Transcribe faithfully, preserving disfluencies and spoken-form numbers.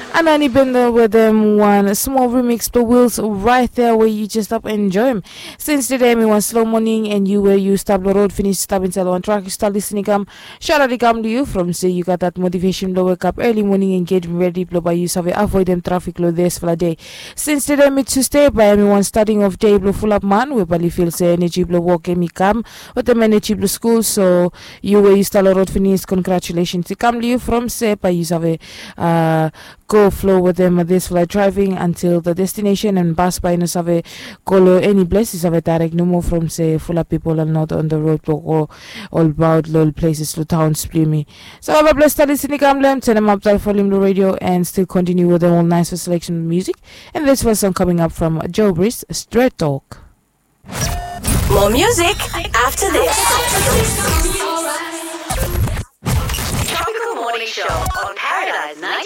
And Annie Bender with them one small remix the wheels right there where you just up and enjoy them. Since today me one slow morning and you where you stop the road finish stop inside one track you start listening come shout out come to you from say you got that motivation blow wake up early morning engagement ready blow by you so avoid them traffic low this for the day. Since today me to stay by me one starting of day blow full up man we probably feel say energy blow walk me come with the energy blow school so you where you start the road finish congratulations to come to you from say by you so uh go flow with them this flight driving until the destination and bus by no save colo any places of a direct no more from say full of people are not on the road or all about little places to towns me. So have a blessed listening come them turn them up to volume the radio and still continue with them all nice selection of music and this was song coming up from Joe Brice Straight Talk. More music after this. Tropical Morning Show on Paradise ninety-seven